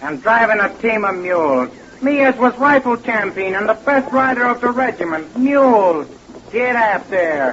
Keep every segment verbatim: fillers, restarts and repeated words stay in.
and driving a team of mules. Me as was rifle champion and the best rider of the regiment. Mules. Get up there.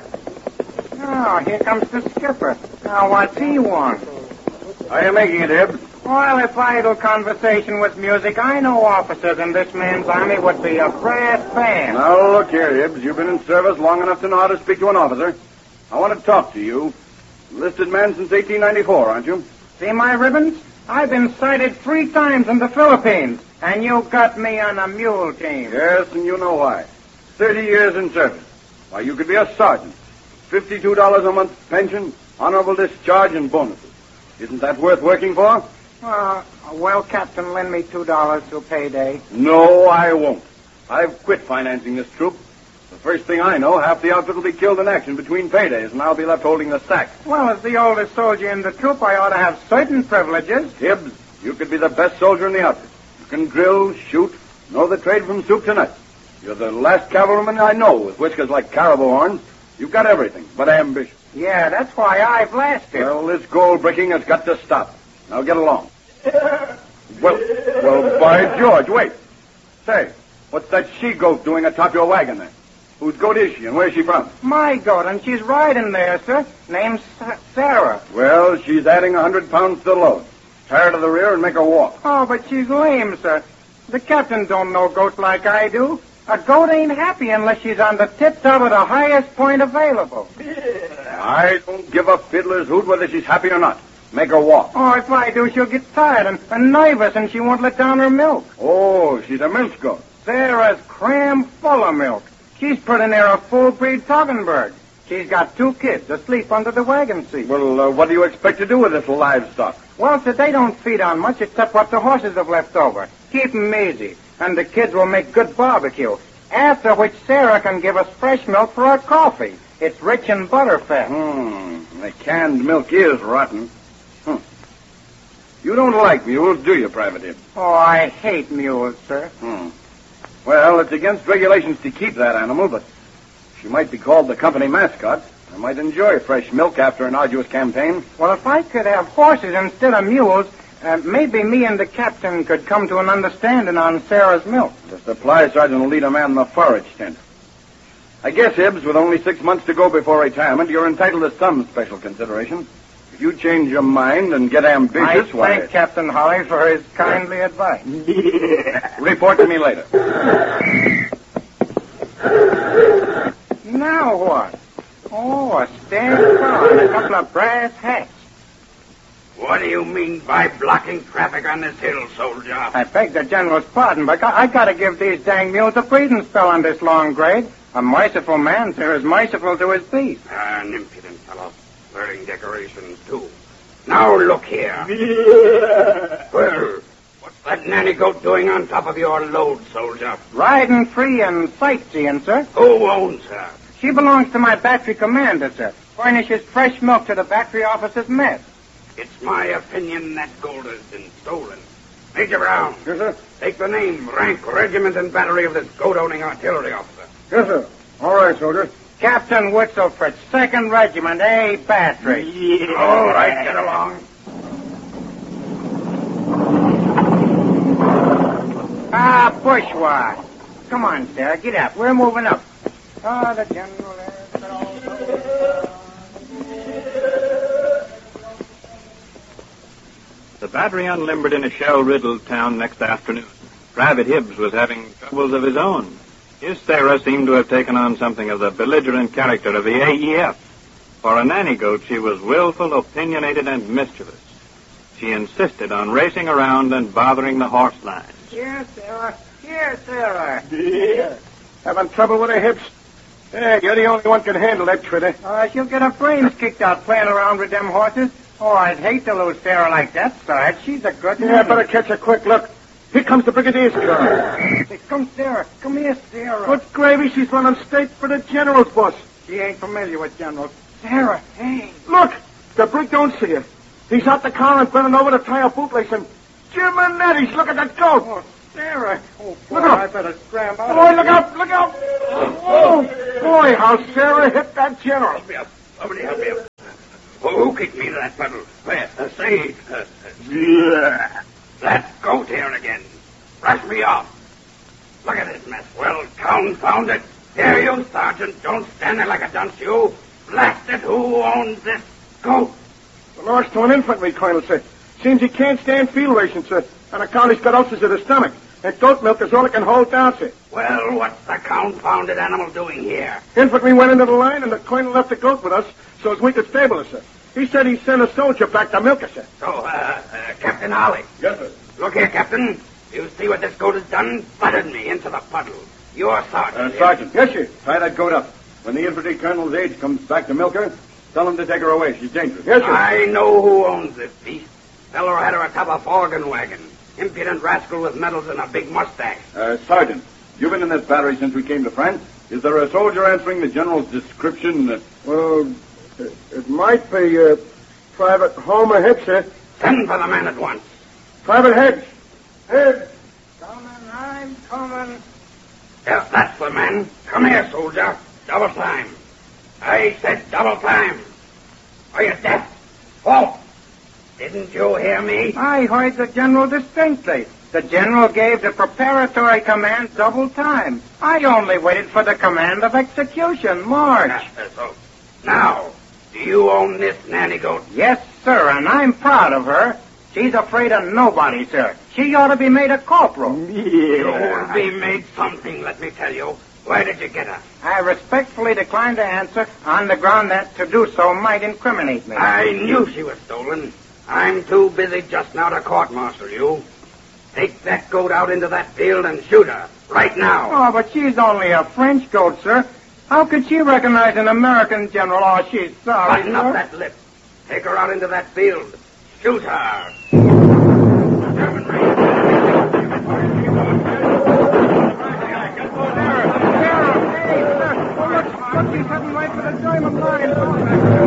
Oh, here comes the skipper. Now, what's he want? How are you making it, Hibbs? Well, if idle conversation was music, I know officers in this man's army would be a brass band. Now, look here, Hibbs. You've been in service long enough to know how to speak to an officer. I want to talk to you. Enlisted man since eighteen ninety-four, aren't you? See my ribbons? I've been sighted three times in the Philippines, and you got me on a mule team. Yes, and you know why. Thirty years in service. Why, you could be a sergeant. Fifty-two dollars a month pension, honorable discharge, and bonuses. Isn't that worth working for? Uh, well, Captain, lend me two dollars till payday. No, I won't. I've quit financing this troop. The first thing I know, half the outfit will be killed in action between paydays, and I'll be left holding the sack. Well, as the oldest soldier in the troop, I ought to have certain privileges. Hibbs, you could be the best soldier in the outfit. You can drill, shoot, know the trade from soup to nuts. You're the last cavalryman I know with whiskers like caribou horns. You've got everything but ambition. Yeah, that's why I've lasted. Well, this gold bricking has got to stop. Now get along. well, well, by George, wait. Say, what's that she-goat doing atop your wagon there? Whose goat is she, and where's she from? My goat, and she's riding there, sir. Name's Sarah. Well, she's adding a hundred pounds to the load. Tie her to the rear and make her walk. Oh, but she's lame, sir. The captain don't know goats like I do. A goat ain't happy unless she's on the tip-top of the highest point available. I don't give a fiddler's hoot whether she's happy or not. Make her walk. Oh, if I do, she'll get tired and, and nervous, and she won't let down her milk. Oh, she's a milk goat. Sarah's cram full of milk. She's putting there a full-breed Toggenburg. She's got two kids asleep under the wagon seat. Well, uh, what do you expect to do with this livestock? Well, sir, they don't feed on much except what the horses have left over. Keep 'em easy, and the kids will make good barbecue. After which Sarah can give us fresh milk for our coffee. It's rich in butter fat. Hmm, the canned milk is rotten. Hmm. You don't like mules, do you, Private Hibbs? Oh, I hate mules, sir. Hmm. Well, it's against regulations to keep that animal, but she might be called the company mascot. I might enjoy fresh milk after an arduous campaign. Well, if I could have horses instead of mules, uh, maybe me and the captain could come to an understanding on Sarah's milk. The supply sergeant will lead a man in the forage tent. I guess, Hibbs, with only six months to go before retirement, you're entitled to some special consideration. If you change your mind and get ambitious, I why... thank Captain Holly for his kindly advice. Report to me later. Now what? Oh, a stag car and a couple of brass hats. What do you mean by blocking traffic on this hill, soldier? I beg the general's pardon, but I, I gotta give these dang mules a breathing spell on this long grade. A merciful man, sir, is merciful to his beast. Ah, an impudent fellow. Wearing decorations, too. Now, look here. Well, what's that nanny goat doing on top of your load, soldier? Riding free and sightseeing, sir. Who owns her? She belongs to my battery commander, sir. Furnishes fresh milk to the battery officer's mess. It's my opinion that gold has been stolen. Major Brown. Yes, sir. Take the name, rank, regiment, and battery of this goat-owning artillery officer. Yes, sir. All right, soldier. Captain Whistleford, second Regiment, A Battery. Yeah. All right, get along. Ah, bourgeois. Come on, Sarah, get up. We're moving up. Ah, the general is also... The battery unlimbered in a shell-riddled town next afternoon. Private Hibbs was having troubles of his own. His Sarah seemed to have taken on something of the belligerent character of the A E F. For a nanny goat, she was willful, opinionated, and mischievous. She insisted on racing around and bothering the horse lines. Here, Sarah. Here, Sarah. Yeah. Having trouble with her hips? Yeah, you're the only one can handle that critter. Uh, she'll get her brains kicked out playing around with them horses. Oh, I'd hate to lose Sarah like that, Sarge. She's a good Yeah, nanny. better catch a quick look. Here comes the brigadier's car. Hey, come, Sarah. Come here, Sarah. Good gravy, she's running straight for the general's bus. She ain't familiar with generals. Sarah, hey. Look, the brig don't see her. He's out the car and bending over to tie a bootlace and... Jiminetti's, look at that goat. Oh, Sarah. Oh, boy, Look out. I better scram out. Boy, look out, look out. Oh, boy, how Sarah hit that general. Help me up. Somebody help me up. Who, who kicked me to that puddle? Where? Uh, say. Uh, uh, That goat here again. Brush me off. Look at this mess. Well, confound it. Here, you, Sergeant. Don't stand there like a dunce, you. Blast it, who owns this goat? The lost to an infantry colonel, sir. Seems he can't stand field rations, sir. On account he's got ulcers of the stomach. And goat milk is all it can hold down, sir. Well, what's the confounded animal doing here? Infantry went into the line, and the colonel left the goat with us so as we could stable it, sir. He said he'd send a soldier back to milk it, sir. So, uh, uh, Captain Holly. Yes, sir. Look here, Captain. You see what this goat has done? Butted me into the puddle. You're sergeant. Uh, Sergeant. Yes, sir. Tie that goat up. When the infantry colonel's aide comes back to milk her, tell him to take her away. She's dangerous. Yes, sir. I know who owns this beast. Fellow had her atop a organ wagon. Impudent rascal with medals and a big mustache. Uh, Sergeant, you've been in this battery since we came to France. Is there a soldier answering the general's description? Uh, Well, it, it might be, uh, Private Homer Hicks, sir. Send for the man at once. Private Hicks. Hicks. Coming, I'm coming. Yes, that's the man. Come here, soldier. Double time. I said double time. Are you deaf? Halt! Didn't you hear me? I heard the general distinctly. The general gave the preparatory command double time. I only waited for the command of execution. March. Uh, so, now, do you own this nanny goat? Yes, sir, and I'm proud of her. She's afraid of nobody, sir. She ought to be made a corporal. You'll be made something, let me tell you. Where did you get her? I respectfully decline to answer on the ground that to do so might incriminate me. I knew she was stolen. I'm too busy just now to court-martial you. Take that goat out into that field and shoot her, right now. Oh, but she's only a French goat, sir. How could she recognize an American general? Oh, she's sorry, Button sir. up that lip. Take her out into that field. Shoot her. German Ranger. Hey, sir. Oh, look, look, he's heading right for the German line.